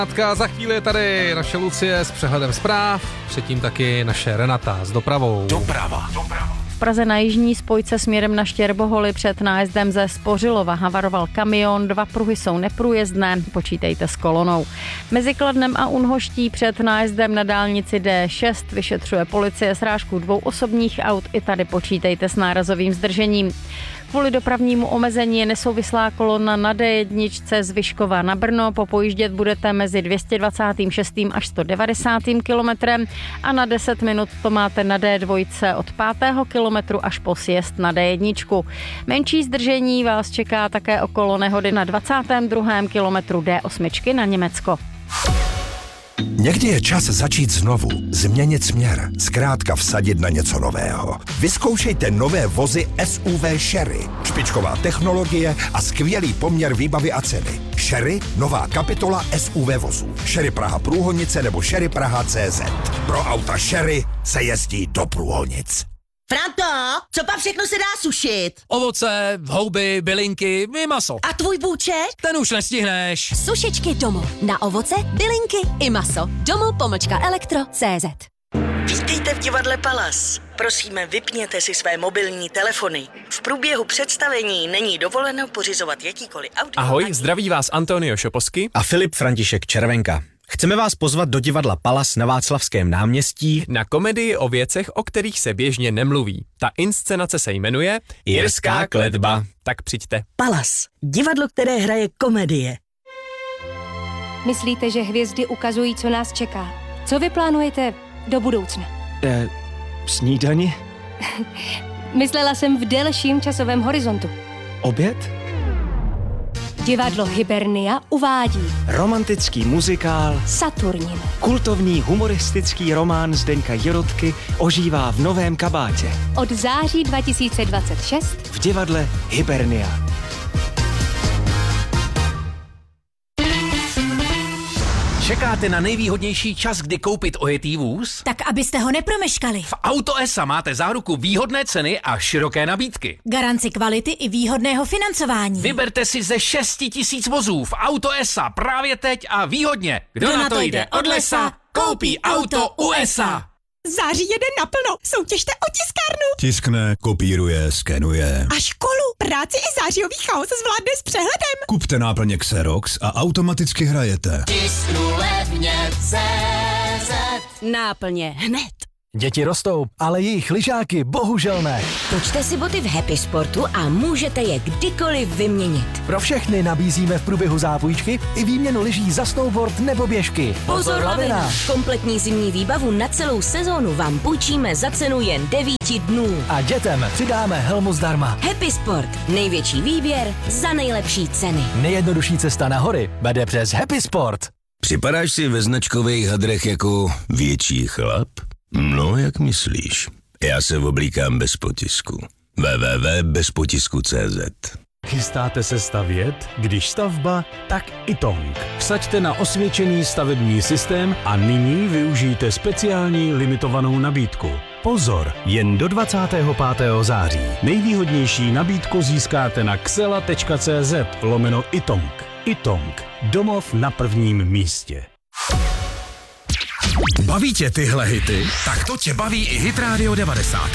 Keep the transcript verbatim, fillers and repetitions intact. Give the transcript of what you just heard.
Za chvíli je tady naše Lucie s přehledem zpráv, předtím taky naše Renata s dopravou. Doprava. Doprava. V Praze na jižní spojce směrem na Štěrboholy před nájezdem ze Spořilova havaroval kamion, dva pruhy jsou neprůjezdné, počítejte s kolonou. Mezi Kladnem a Unhoští před nájezdem na dálnici D šest vyšetřuje policie srážku dvou osobních aut, i tady počítejte s nárazovým zdržením. Kvůli dopravnímu omezení je nesouvislá kolona na D jedna z Vyškova na Brno. Popojíždět budete mezi dvě stě dvacet šest až sto devadesát kilometrem a na deset minut to máte na D dva od pátého kilometru až po sjezd na D jedna. Menší zdržení vás čeká také okolo nehody na dvacátém druhém kilometru D osm na Německo. Někdy je čas začít znovu, změnit směr, zkrátka vsadit na něco nového. Vyzkoušejte nové vozy S U V Sherry. Špičková technologie a skvělý poměr výbavy a ceny. Sherry, nová kapitola S U V vozů. Sherry Praha Průhonice nebo Sherry Praha C Z. Pro auta Sherry se jezdí do Průhonic. Franto, co pak všechno se dá sušit? Ovoce, houby, bylinky i maso. A tvůj bůček? Ten už nestihneš. Sušičky Domo. Na ovoce, bylinky i maso. Domo pomlčka elektro tečka cé zet. Vítejte v divadle Palas. Prosíme, vypněte si své mobilní telefony. V průběhu představení není dovoleno pořizovat jakýkoliv audio. Ahoj, zdraví vás Antonio Šoposky a Filip František Červenka. Chceme vás pozvat do divadla Palas na Václavském náměstí na komedii o věcech, o kterých se běžně nemluví. Ta inscenace se jmenuje Jirská kletba. Tak přijďte. Palas, divadlo, které hraje komedie. Myslíte, že hvězdy ukazují, co nás čeká? Co vy plánujete do budoucna? Eh, snídani? Myslela jsem v delším časovém horizontu. Oběd? Divadlo Hibernia uvádí romantický muzikál Saturnin. Kultovní humoristický román Zdeňka Jirotky ožívá v novém kabátě. Od září dva tisíce dvacet šest v divadle Hibernia. Čekáte na nejvýhodnější čas, kdy koupit ojetý vůz? Tak abyste ho nepromeškali. V Auto es a máte záruku výhodné ceny a široké nabídky. Garanci kvality i výhodného financování. Vyberte si ze šesti tisíc vozů v Auto es a právě teď a výhodně. Kdo, Kdo na to jde od lesa, koupí auto u es a. Září jede naplno, soutěžte o tiskárnu. Tiskne, kopíruje, skenuje. A školu, práci i zářijový chaos zvládne s přehledem. Kupte náplně Xerox a automaticky hrajete. Tisknu levně C Z. Náplně hned. Děti rostou, ale jejich lyžáky bohužel ne. Točte si boty v Happy Sportu a můžete je kdykoliv vyměnit. Pro všechny nabízíme v průběhu zápůjčky i výměnu lyží za snowboard nebo běžky. Pozor, lavina! Kompletní zimní výbavu na celou sezónu vám půjčíme za cenu jen devíti dnů. A dětem přidáme helmu zdarma. Happy Sport. Největší výběr za nejlepší ceny. Nejjednodušší cesta na hory vede přes Happy Sport. Připadáš si ve značkových hadrech jako větší chlap? No, jak myslíš? Já se oblíkám bez potisku. w w w tečka bez potisku tečka cé zet. Chystáte se stavět? Když stavba, tak Itong. Vsaďte na osvědčený stavební systém a nyní využijte speciální limitovanou nabídku. Pozor, jen do dvacátého pátého září. Nejvýhodnější nabídku získáte na xela tečka cé zet lomeno Itong. Itong. Domov na prvním místě. Baví tě tyhle hity? Tak to tě baví i Hit Radio devadesát.